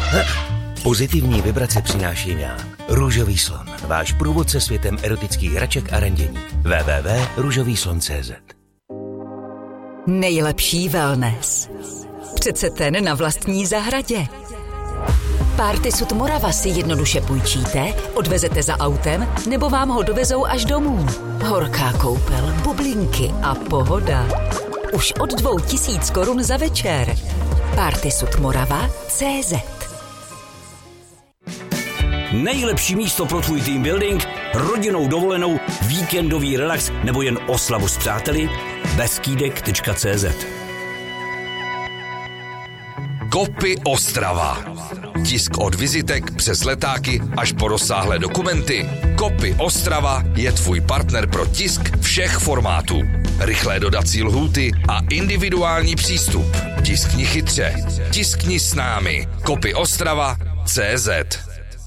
Pozitivní vibrace přináším já. Růžový slon. Váš průvodce světem erotických hraček a randění. www.ružovýslon.cz. Nejlepší wellness. Přece ten na vlastní zahradě. Party Sud Morava si jednoduše půjčíte, odvezete za autem, nebo vám ho dovezou až domů. Horká koupel, bublinky a pohoda. Už od 2000 korun za večer. Party Sud Morava CZ. Nejlepší místo pro tvůj team building, rodinnou dovolenou, víkendový relax nebo jen oslavu s přáteli? Beskýdek.cz. Kopy Ostrava. Tisk od vizitek přes letáky až po rozsáhlé dokumenty. Kopy Ostrava je tvůj partner pro tisk všech formátů. Rychlé dodací lhůty a individuální přístup. Tiskni chytře. Tiskni s námi. Kopy Ostrava CZ.